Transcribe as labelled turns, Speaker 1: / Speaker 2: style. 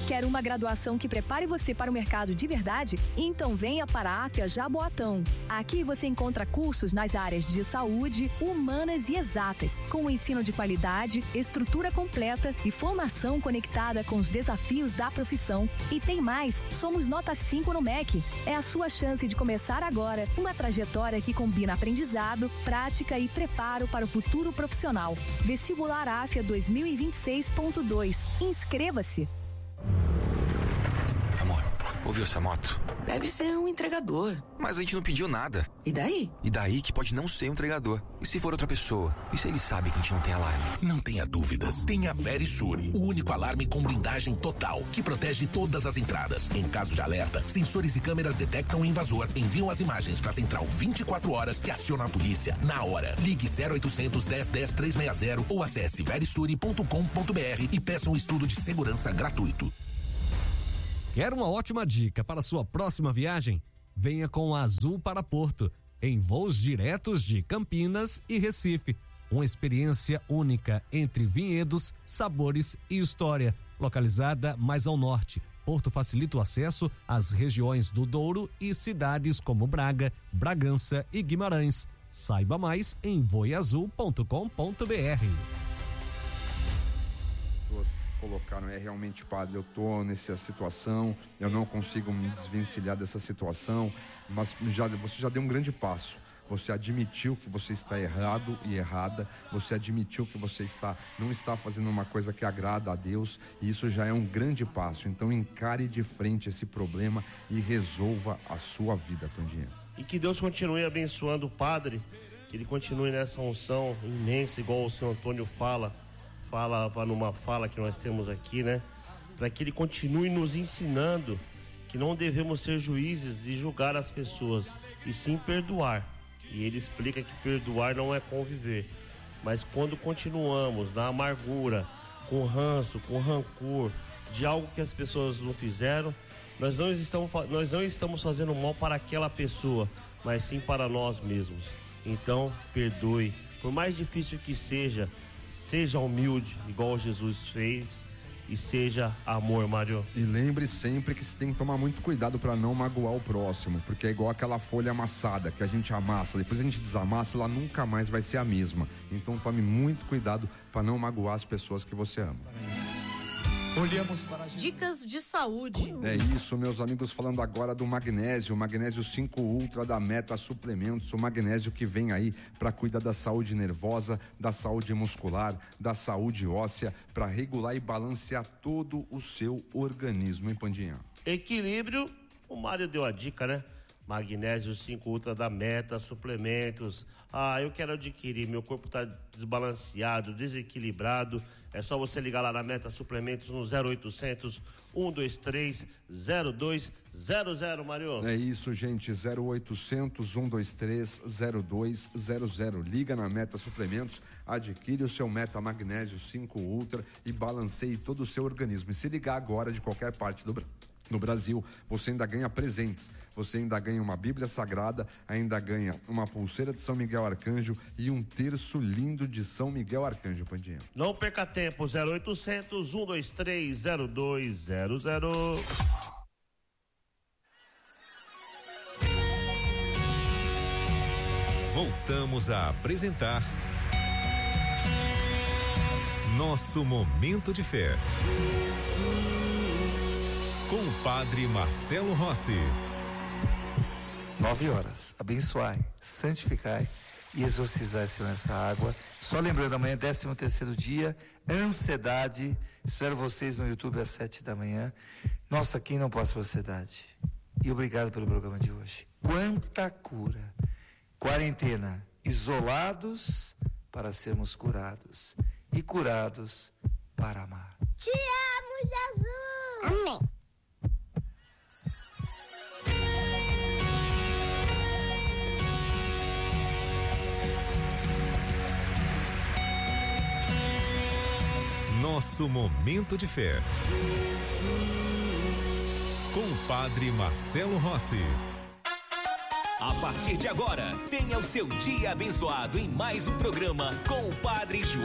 Speaker 1: Quer uma graduação que prepare você para o mercado de verdade? Então venha para a AFIA Jaboatão. Aqui você encontra cursos nas áreas de saúde, humanas e exatas, com ensino de qualidade, estrutura completa e formação conectada com os desafios da profissão. E tem mais, somos nota 5 no MEC. É a sua chance de começar agora uma trajetória que combina aprendizado, prática e preparo para o futuro profissional. Vestibular AFIA 2026.2. Inscreva-se.
Speaker 2: Amor, ouviu essa moto?
Speaker 3: Deve ser um entregador.
Speaker 2: Mas a gente não pediu nada.
Speaker 3: E daí?
Speaker 2: E daí que pode não ser um entregador. E se for outra pessoa? E se ele sabe que a gente não tem alarme?
Speaker 4: Não tenha dúvidas. Tenha a Verisure, o único alarme com blindagem total, que protege todas as entradas. Em caso de alerta, sensores e câmeras detectam o invasor, enviam as imagens para a central 24 horas que aciona a polícia na hora. Ligue 0800 10 10 360 ou acesse verisure.com.br e peça um estudo de segurança gratuito.
Speaker 5: Quer uma ótima dica para sua próxima viagem? Venha com a Azul para Porto, em voos diretos de Campinas e Recife. Uma experiência única entre vinhedos, sabores e história. Localizada mais ao norte, Porto facilita o acesso às regiões do Douro e cidades como Braga, Bragança e Guimarães. Saiba mais em voeazul.com.br.
Speaker 6: Colocaram, realmente, padre, eu tô nessa situação, eu não consigo me desvencilhar dessa situação, mas você já deu um grande passo. Você admitiu que você está errado e errada, você admitiu que você não está fazendo uma coisa que agrada a Deus, e isso já é um grande passo. Então encare de frente esse problema e resolva a sua vida, Tondinha.
Speaker 7: E que Deus continue abençoando o padre, que ele continue nessa unção imensa, igual o senhor Antônio falava numa fala que nós temos aqui, né? Para que ele continue nos ensinando que não devemos ser juízes e julgar as pessoas, e sim perdoar. E ele explica que perdoar não é conviver, mas quando continuamos na amargura, com ranço, com rancor de algo que as pessoas não fizeram, nós não estamos fazendo mal para aquela pessoa, mas sim para nós mesmos. Então perdoe, por mais difícil que seja humilde, igual Jesus fez, e seja amor, Mário.
Speaker 6: E lembre sempre que você tem que tomar muito cuidado para não magoar o próximo, porque é igual aquela folha amassada que a gente amassa, depois a gente desamassa, ela nunca mais vai ser a mesma. Então tome muito cuidado para não magoar as pessoas que você ama.
Speaker 8: Olhamos para
Speaker 9: dicas de saúde.
Speaker 6: É isso, meus amigos, falando agora do magnésio, o magnésio 5 Ultra da Meta Suplementos, o magnésio que vem aí para cuidar da saúde nervosa, da saúde muscular, da saúde óssea, para regular e balancear todo o seu organismo, hein, Pandinha?
Speaker 7: Equilíbrio, o Mário deu a dica, né? Magnésio 5 Ultra da Meta Suplementos. Eu quero adquirir, meu corpo tá desbalanceado, desequilibrado. É só você ligar lá na Meta Suplementos no 0800 123 0200, Mário.
Speaker 6: É isso, gente, 0800 123 0200. Liga na Meta Suplementos, adquire o seu Meta Magnésio 5 Ultra e balanceie todo o seu organismo. E se ligar agora de qualquer parte no Brasil, você ainda ganha presentes, você ainda ganha uma Bíblia Sagrada, ainda ganha uma pulseira de São Miguel Arcanjo e um terço lindo de São Miguel Arcanjo, Pandinha.
Speaker 7: Não perca tempo, 0800 123 0200.
Speaker 10: Voltamos a apresentar Nosso Momento de Fé. Com o Padre Marcelo Rossi.
Speaker 8: 9h, abençoai, santificai e exorcizai, Senhor, essa água. Só lembrando, amanhã, 13º dia, ansiedade. Espero vocês no YouTube às 7h. Nossa, quem não passa por ansiedade? E obrigado pelo programa de hoje. Quanta cura! Quarentena, isolados para sermos curados e curados para amar.
Speaker 11: Te amo, Jesus! Amém.
Speaker 10: Nosso Momento de Fé. Com o Padre Marcelo Rossi.
Speaker 12: A partir de agora, tenha o seu dia abençoado em mais um programa com o Padre João